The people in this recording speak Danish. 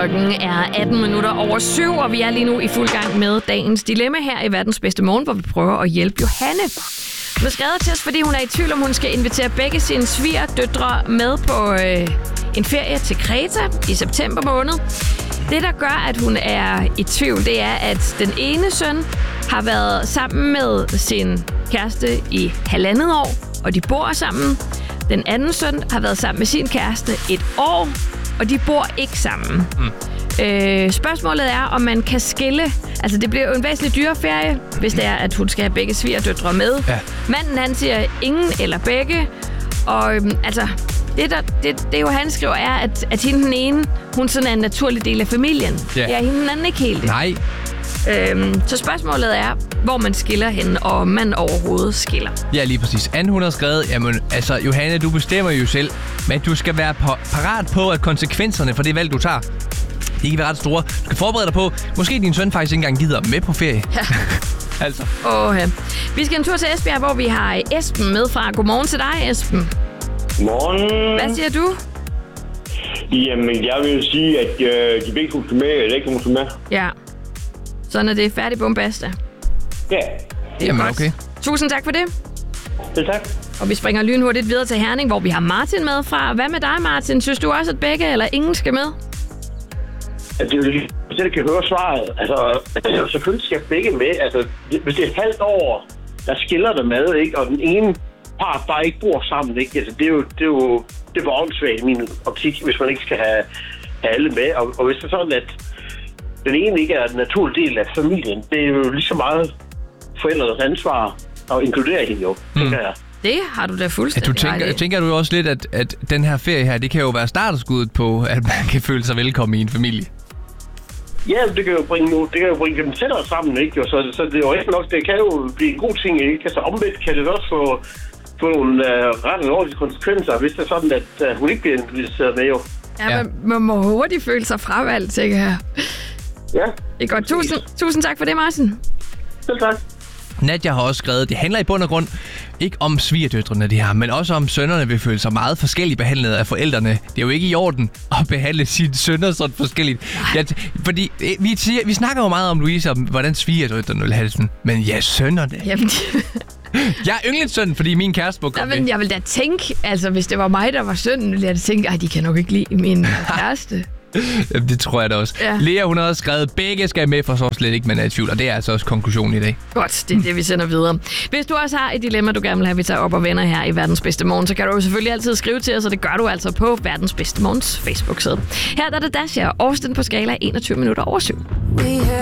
Klokken er 7:18, og vi er lige nu i fuld gang med dagens dilemma her i Verdens Bedste Morgen, hvor vi prøver at hjælpe Johanne. Hun har skrevet til os, fordi hun er i tvivl, om hun skal invitere begge sine svigerdøtre med på en ferie til Kreta i september måned. Det, der gør, at hun er i tvivl, det er, at den ene søn har været sammen med sin kæreste i 1,5 år, og de bor sammen. Den anden søn har været sammen med sin kæreste 1 år, og de bor ikke sammen. Spørgsmålet er, om man kan skille. Altså, det bliver jo en væsentlig dyre ferie, hvis det er, at hun skal have begge svigerdøtre med. Ja. Manden, han siger ingen eller begge. Og altså, det jo han skriver, er, at hende den ene, hun sådan er en naturlig del af familien. Ja. Det er hende den anden ikke helt. Nej. Så spørgsmålet er, hvor man skiller hende, og om man overhovedet skiller. Ja, lige præcis. Anne, hun har skrevet, jamen, altså, Johanne, du bestemmer jo selv, men du skal være parat på, at konsekvenserne for det valg, du tager, de kan være ret store. Du skal forberede dig på, måske din søn faktisk ikke engang gider med på ferie. Ja. Altså. Ja. Vi skal en tur til Esbjerg, hvor vi har Esben med fra. Godmorgen til dig, Esben. Godmorgen. Hvad siger du? Jamen, jeg vil sige, at de begge kunne med, eller ikke kunne med. Ja. Sådan er det. Færdig bombasta. Ja. Jamen, okay. Tusind tak for det. Ja, tak. Og vi springer lynhurtigt videre til Herning, hvor vi har Martin med fra. Hvad med dig, Martin? Synes du også, at begge eller ingen skal med? Altså, det er jo selv kan høre svaret. Altså, selvfølgelig skal begge med. Altså, hvis det er et halvt år, der skiller der med, ikke? Og den ene part bare ikke bor sammen, ikke? Altså, det er jo åndssvagt i min optik, hvis man ikke skal have alle med. Og hvis det er sådan, at den ene ikke er en naturlig del af familien, det er jo lige så meget forældrenes ansvar at inkludere hende jo, tænker jeg. Det har du da fuldstændig ret i. Tænker du også lidt, at den her ferie her, det kan jo være startskuddet på, at man kan føle sig velkommen i en familie? Ja, det kan jo bringe dem tættere sammen, ikke? Så det er jo ikke nok, det kan jo blive en god ting, ikke? Altså omvendt kan det også få nogle ret alvorlige konsekvenser, hvis det er sådan, at hun ikke bliver inviteret med, jo. Ja, man må hurtigt føle sig fravalgt, tænker jeg. Ja. Det er godt. Tusind tak for det, Martin. Selv tak. Nadja har også skrevet, det handler i bund og grund ikke om svigerdøtrene, de har, men også om sønnerne vil føle sig meget forskelligt behandlet af forældrene. Det er jo ikke i orden at behandle sine sønner sådan forskelligt. Ja, fordi vi snakker jo meget om, Louise, om hvordan svigerdøtrene vil have det sådan, men ja, sønnerne. Jamen, jeg er yndlingssøn, fordi min kæreste må komme med. Jeg vil da tænke, altså hvis det var mig, der var sønnen, ville jeg da tænke, de kan nok ikke lide min kæreste. Jamen, det tror jeg da også. Ja. Lea, hun har også skrevet, begge skal med, for så slet ikke, man er i tvivl. Og det er altså også konklusionen i dag. Godt, det er det, vi sender videre. Hvis du også har et dilemma, du gerne vil have, vi tager op og vender her i Verdens Bedste Morgen, så kan du jo selvfølgelig altid skrive til os, og det gør du altså på Verdens Bedste Morgens Facebook-side. Her er det Dasha og Austin på skala 7:21.